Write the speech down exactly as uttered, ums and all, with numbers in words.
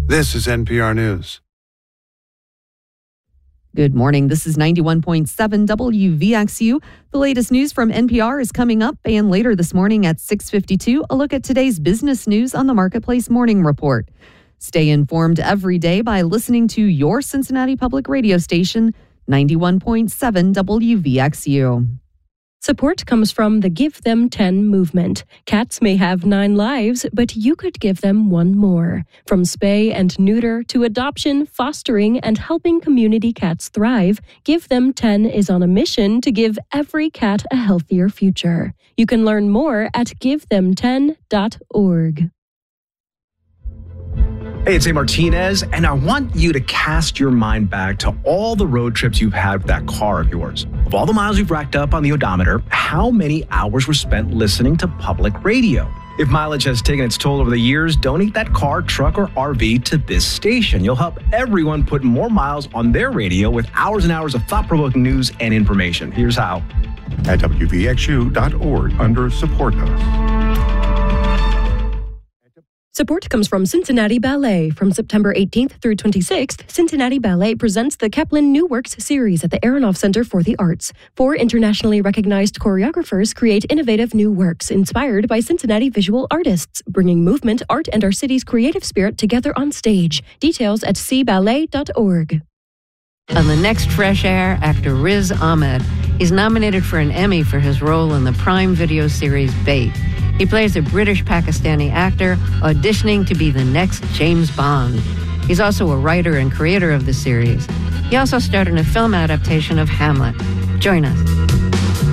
This is N P R News. Good morning. This is ninety-one point seven W V X U. The latest news from N P R is coming up, and later this morning at six fifty-two, a look at today's business news on the Marketplace Morning Report. Stay informed every day by listening to your Cincinnati Public Radio station, ninety-one point seven W V X U. Support comes from the Give Them ten movement. Cats may have nine lives, but you could give them one more. From spay and neuter to adoption, fostering, and helping community cats thrive, Give Them ten is on a mission to give every cat a healthier future. You can learn more at give them ten dot org. Hey, it's A. Martinez, and I want you to cast your mind back to all the road trips you've had with that car of yours. Of all the miles you've racked up on the odometer, how many hours were spent listening to public radio? If mileage has taken its toll over the years, donate that car, truck, or R V to this station. You'll help everyone put more miles on their radio with hours and hours of thought-provoking news and information. Here's how. At W V X U dot org under Support Us. Support comes from Cincinnati Ballet. From September eighteenth through twenty-sixth, Cincinnati Ballet presents the Kaplan New Works series at the Aronoff Center for the Arts. Four internationally recognized choreographers create innovative new works inspired by Cincinnati visual artists, bringing movement, art, and our city's creative spirit together on stage. Details at c ballet dot org. On the next Fresh Air, actor Riz Ahmed is nominated for an Emmy for his role in the Prime Video series Bait. He plays a British-Pakistani actor auditioning to be the next James Bond. He's also a writer and creator of the series. He also starred in a film adaptation of Hamlet. Join us.